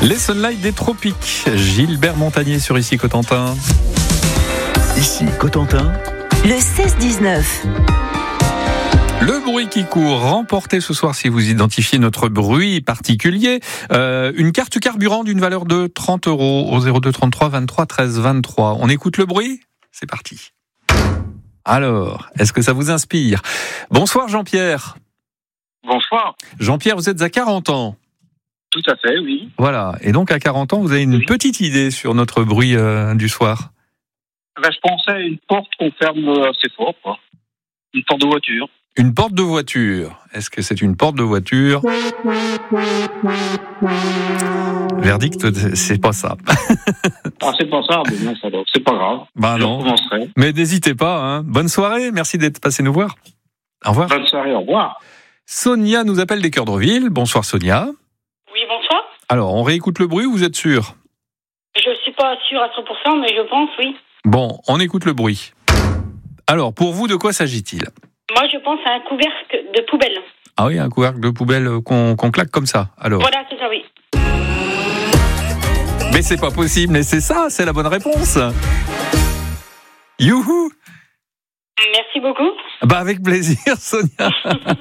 Les Sunlight des Tropiques. Gilbert Montagnier sur Ici Cotentin. Ici Cotentin. Le 16-19. Le bruit qui court, remportez ce soir si vous identifiez notre bruit particulier. Une carte carburant d'une valeur de 30 € au 02 33 23 13 23. On écoute le bruit ? C'est parti. Alors, est-ce que ça vous inspire ? Bonsoir Jean-Pierre. Bonsoir. Jean-Pierre, vous êtes à 40 ans. Tout à fait, oui. Voilà, et donc à 40 ans, vous avez une petite idée sur notre bruit du soir ? Je pensais à une porte qu'on ferme assez fort, quoi. Une porte de voiture. Une porte de voiture. Est-ce que c'est une porte de voiture ? Verdict, c'est pas ça. Ah, c'est pas ça, mais non, ça va. C'est pas grave. Ben Je non. recommencerai. Mais n'hésitez pas, hein. Bonne soirée, merci d'être passé nous voir. Au revoir. Bonne soirée, au revoir. Sonia nous appelle des Cœurs de Ville. Bonsoir Sonia. Oui, bonsoir. Alors, on réécoute le bruit, vous êtes sûr ? Je suis pas sûre à 100%, mais je pense, oui. Bon, on écoute le bruit. Alors, pour vous, de quoi s'agit-il ? Moi, je pense à un couvercle de poubelle. Ah oui, un couvercle de poubelle qu'on claque comme ça, alors. Voilà, c'est ça, oui. Mais c'est pas possible, mais c'est ça, c'est la bonne réponse. Youhou ! Merci beaucoup. Bah avec plaisir, Sonia.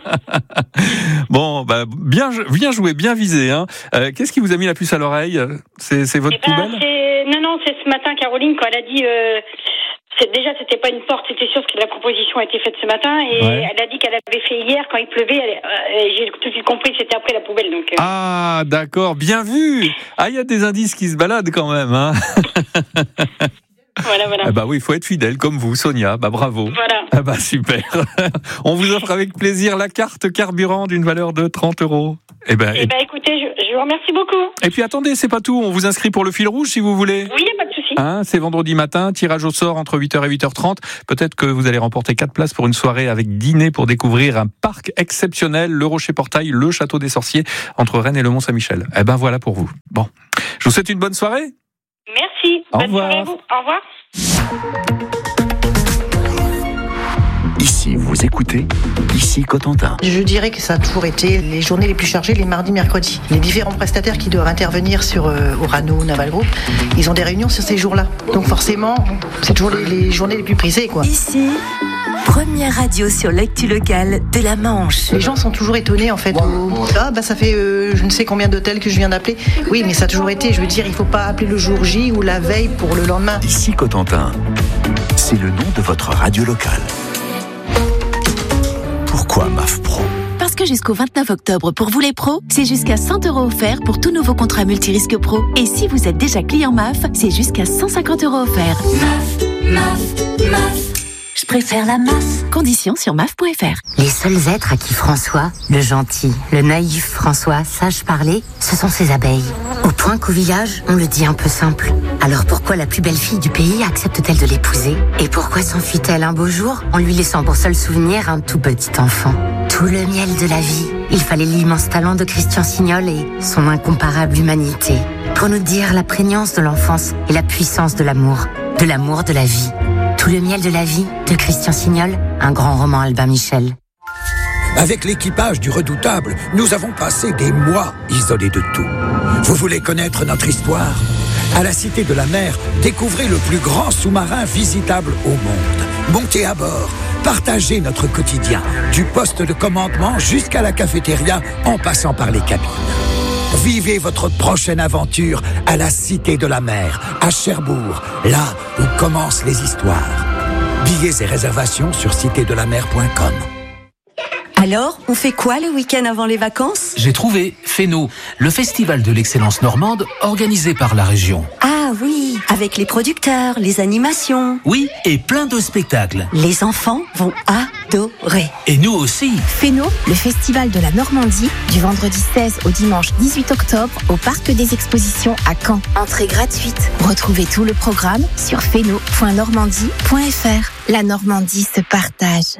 Bon, bah bien joué, bien visé. Hein. Qu'est-ce qui vous a mis la puce à l'oreille ? C'est votre poubelle ? Non, c'est ce matin, Caroline, quand elle a dit... Déjà, c'était pas une porte, c'était sûr que la proposition a été faite ce matin. Et ouais. Elle a dit qu'elle avait fait hier, quand il pleuvait. J'ai tout de suite compris que c'était après la poubelle. Donc, Ah, d'accord, bien vu. Ah, il y a des indices qui se baladent quand même. Hein. Voilà. Ah bah oui, il faut être fidèle comme vous, Sonia. Bah bravo. Voilà. Ah bah super. On vous offre avec plaisir la carte carburant d'une valeur de 30 €. Écoutez, je vous remercie beaucoup. Et puis attendez, c'est pas tout. On vous inscrit pour le fil rouge si vous voulez. Oui, il n'y a pas de souci. Hein, c'est vendredi matin, tirage au sort entre 8h et 8h30. Peut-être que vous allez remporter 4 places pour une soirée avec dîner pour découvrir un parc exceptionnel, le Rocher-Portail, le Château des Sorciers, entre Rennes et le Mont-Saint-Michel. Eh ben voilà pour vous. Bon, je vous souhaite une bonne soirée. Merci. Au Bonne revoir. soirée à vous. Au revoir. Ici, vous écoutez Ici Cotentin. Je dirais que ça a toujours été les journées les plus chargées, les mardis, mercredis. Les différents prestataires qui doivent intervenir sur Orano, Naval Group, ils ont des réunions sur ces jours-là. Donc forcément, c'est toujours les journées les plus prisées, quoi. Ici, première radio sur l'actu locale de la Manche. Les gens sont toujours étonnés, en fait. Ça fait je ne sais combien d'hôtels que je viens d'appeler. Oui, mais ça a toujours été, je veux dire, il ne faut pas appeler le jour J ou la veille pour le lendemain. Ici Cotentin, c'est le nom de votre radio locale. Pourquoi MAF Pro ? Parce que jusqu'au 29 octobre, pour vous les pros, c'est jusqu'à 100 € offerts pour tout nouveau contrat multirisque pro. Et si vous êtes déjà client MAF, c'est jusqu'à 150 € offerts. MAF. Je préfère la MAF. Conditions sur MAF.fr. Les seuls êtres à qui François, le gentil, le naïf François, sache parler, ce sont ses abeilles. Au point qu'au village, on le dit un peu simple. Alors pourquoi la plus belle fille du pays accepte-t-elle de l'épouser ? Et pourquoi s'enfuit-elle un beau jour en lui laissant pour seul souvenir un tout petit enfant ? Tout le miel de la vie, il fallait l'immense talent de Christian Signol et son incomparable humanité pour nous dire la prégnance de l'enfance et la puissance de l'amour de la vie. Tout le miel de la vie de Christian Signol, un grand roman Albin Michel. Avec l'équipage du Redoutable, nous avons passé des mois isolés de tout. Vous voulez connaître notre histoire ? À la Cité de la Mer, découvrez le plus grand sous-marin visitable au monde. Montez à bord, partagez notre quotidien, du poste de commandement jusqu'à la cafétéria, en passant par les cabines. Vivez votre prochaine aventure à la Cité de la Mer, à Cherbourg, là où commencent les histoires. Billets et réservations sur citédelamer.com. Alors, on fait quoi le week-end avant les vacances ? J'ai trouvé Féno, le festival de l'excellence normande organisé par la région. Ah oui, avec les producteurs, les animations. Oui, et plein de spectacles. Les enfants vont adorer. Et nous aussi. Féno, le festival de la Normandie, du vendredi 16 au dimanche 18 octobre au Parc des Expositions à Caen. Entrée gratuite. Retrouvez tout le programme sur féno.normandie.fr. La Normandie se partage.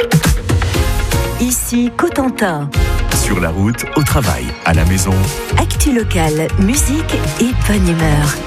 Ici Cotentin. Sur la route, au travail, à la maison. Actu locale, musique et bonne humeur.